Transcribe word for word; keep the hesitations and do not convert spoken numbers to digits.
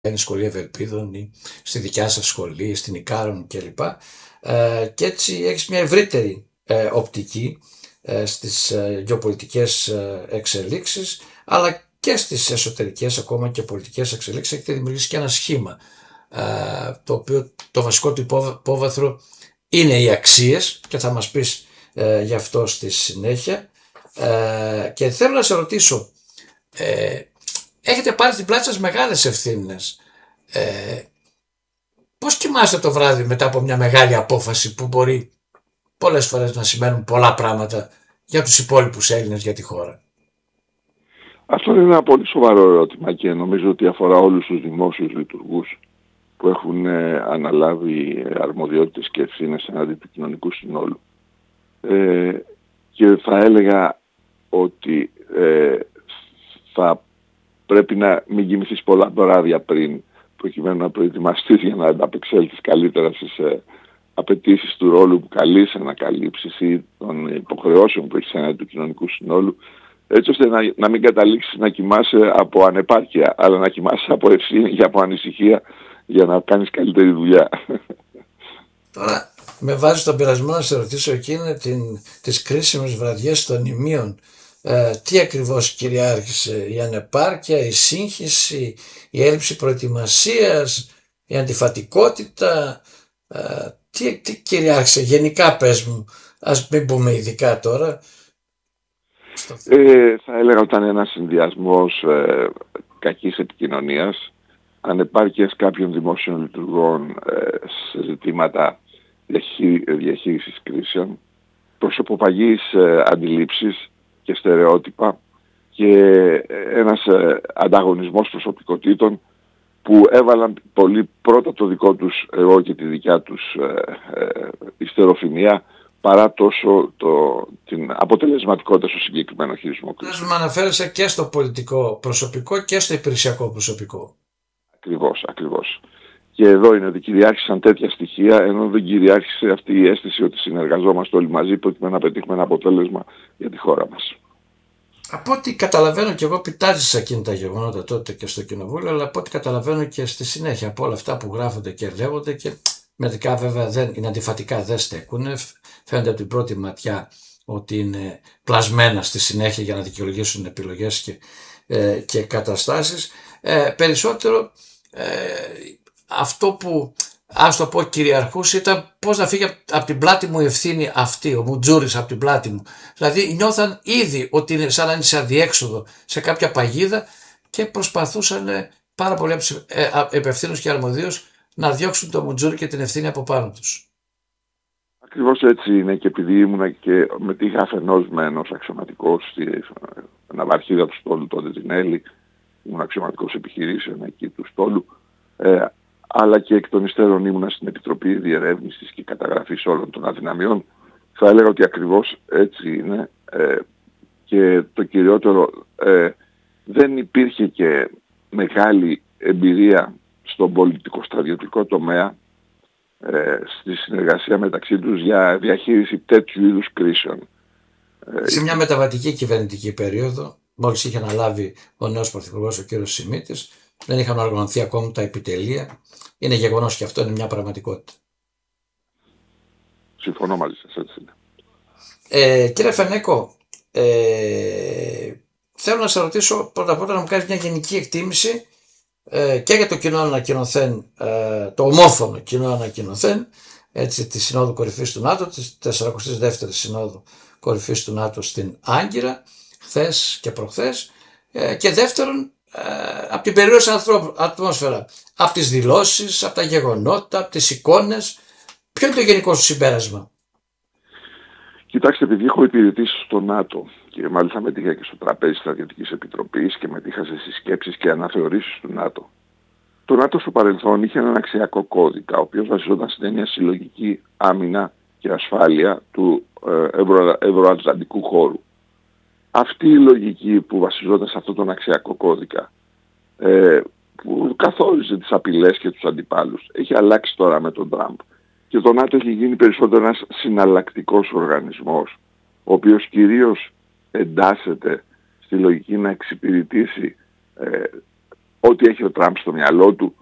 είναι σχολή Ευελπίδων ή στη δικιά σας σχολή, στην Ικάρων κλπ. Ε, και έτσι έχεις μια ευρύτερη ε, οπτική ε, στις ε, γεωπολιτικές ε, εξελίξεις, αλλά και στις εσωτερικές ακόμα και πολιτικές εξελίξεις. Έχετε δημιουργήσει και ένα σχήμα, ε, το οποίο το βασικό του υπόβαθρο είναι οι αξίες, και θα μας πεις ε, γι' αυτό στη συνέχεια. Ε, και θέλω να σε ρωτήσω, ε, έχετε πάρει στην πλάτη σας μεγάλες ευθύνες. Ε, πώς κοιμάστε το βράδυ μετά από μια μεγάλη απόφαση που μπορεί πολλές φορές να σημαίνουν πολλά πράγματα για τους υπόλοιπους Έλληνες, για τη χώρα? Αυτό είναι ένα πολύ σοβαρό ερώτημα και νομίζω ότι αφορά όλους τους δημόσιους λειτουργούς που έχουν ε, αναλάβει αρμοδιότητες και ευθύνες εναντί του κοινωνικού συνόλου. Ε, και θα έλεγα ότι ε, θα πρέπει να μην κοιμηθείς πολλά βράδια πριν, προκειμένου να προετοιμαστείς για να ανταπεξέλθεις καλύτερα στις ε, απαιτήσεις του ρόλου που καλείς να καλύψεις ή των υποχρεώσεων που έχεις έναντι του κοινωνικού συνόλου, έτσι ώστε να, να μην καταλήξεις να κοιμάσαι από ανεπάρκεια, αλλά να κοιμάσαι από ευθύνη και από ανησυχία για να κάνεις καλύτερη δουλειά. Τώρα με βάζει τον πειρασμό να σε ρωτήσω εκείνη την, τις κρίσιμες βραδιές των ημείων. Ε, τι ακριβώς κυριάρχησε? Η ανεπάρκεια, η σύγχυση, η έλλειψη προετοιμασίας, η αντιφατικότητα? Ε, τι, τι κυριάρχησε γενικά, πες μου, ας μην πούμε ειδικά τώρα. Ε, θα έλεγα ότι ήταν ένας συνδυασμός ε, κακής επικοινωνίας, ανεπάρκειας κάποιων δημόσιων λειτουργών ε, σε ζητήματα διαχεί, διαχείρισης κρίσεων, προσωποπαγής ε, αντιλήψεις και στερεότυπα και ένας ε, ανταγωνισμός προσωπικότητων που έβαλαν πολύ πρώτα το δικό τους εγώ και τη δικιά τους ε, ε, ιστεροφημία παρά τόσο το, την αποτελεσματικότητα στο συγκεκριμένο χειρισμό κρίσεων. Με αναφέρεσαι και στο πολιτικό προσωπικό και στο υπηρεσιακό προσωπικό. Ακριβώς, ακριβώς. Και εδώ είναι ότι κυριάρχησαν τέτοια στοιχεία, ενώ δεν κυριάρχησε αυτή η αίσθηση ότι συνεργαζόμαστε όλοι μαζί προκειμένου να πετύχουμε ένα αποτέλεσμα για τη χώρα μας. Από ό,τι καταλαβαίνω, και εγώ πιτάζησα εκείνη τα γεγονότα τότε και στο κοινοβούλιο, αλλά από ό,τι καταλαβαίνω και στη συνέχεια από όλα αυτά που γράφονται και λέγονται, και μερικά βέβαια δεν είναι αντιφατικά, δεν στέκουν, φαίνεται από την πρώτη ματιά ότι είναι πλασμένα στη συνέχεια για να δικαιολογήσουν επιλογές και, ε, και καταστάσεις. Ε, περισσότερο ε, αυτό που, ας το πω, κυριαρχούσε ήταν πώς να φύγει από την πλάτη μου η ευθύνη αυτή, ο Μουτζούρης από την πλάτη μου. Δηλαδή νιώθαν ήδη ότι είναι σαν να είναι σε αδιέξοδο, σε κάποια παγίδα, και προσπαθούσαν πάρα πολλοί υπευθύνους και αρμοδίους να διώξουν το Μουτζούρι και την ευθύνη από πάνω τους. Ακριβώς έτσι είναι, και επειδή ήμουνα και μετήχα αφενός μεν ως αξιωματικός στη ναυαρχίδα του στόλου τότε την Έλλη, ήμουν αξιωματικός επιχειρήσεων εκεί του στόλου, ε, αλλά και εκ των υστέρων ήμουνα στην Επιτροπή Διερεύνησης και Καταγραφής όλων των αδυναμιών. Θα έλεγα ότι ακριβώς έτσι είναι, ε, και το κυριότερο, ε, δεν υπήρχε και μεγάλη εμπειρία στον πολιτικό-στρατιωτικό τομέα ε, στη συνεργασία μεταξύ τους για διαχείριση τέτοιου είδους κρίσεων. Σε μια μεταβατική κυβερνητική περίοδο, μόλις είχε αναλάβει ο νέος πρωθυπουργός, ο κ. Σιμίτης, δεν είχαν οργανωθεί ακόμα τα επιτελεία. Είναι γεγονός και αυτό είναι μια πραγματικότητα. Συμφωνώ μαζί σας, έτσι είναι. Ε, κύριε Φενέκο, ε, θέλω να σας ρωτήσω πρώτα απ' όλα να μου κάνεις μια γενική εκτίμηση ε, και για το κοινό ανακοινωθέν, ε, το ομόφωνο κοινό ανακοινωθέν, έτσι, τη Συνόδου Κορυφής του ΝΑΤΟ, της σαραντά δεύτερης Συνόδου Κορυφής του ΝΑΤΟ στην Άγκυρα, χθες και προχθές, ε, και δεύτερον, ε, από την περιοχή ατμόσφαιρα, από τις δηλώσεις, από τα γεγονότα, από τις εικόνες. Ποιο είναι το γενικό σου συμπέρασμα? Κοιτάξτε, επειδή έχω υπηρετήσει στο ΝΑΤΟ και μάλιστα μετήχα και στο τραπέζι στρατιωτικής επιτροπής και μετήχα σε συσκέψεις και αναθεωρήσεις του ΝΑΤΟ. Το ΝΑΤΟ στο παρελθόν είχε έναν αξιακό κώδικα, ο οποίος βασιζόταν στην έννοια συλλογική άμυνα και ασφάλεια του ε, ευρω, ευρωατλαντικού χώρου. Αυτή η λογική που βασιζόταν σε αυτόν τον αξιακό κώδικα, ε, που καθόριζε τις απειλές και τους αντιπάλους, έχει αλλάξει τώρα με τον Τραμπ. Και το ΝΑΤΟ έχει γίνει περισσότερο ένας συναλλακτικός οργανισμός, ο οποίος κυρίως εντάσσεται στη λογική να εξυπηρετήσει ε, ό,τι έχει ο Τραμπ στο μυαλό του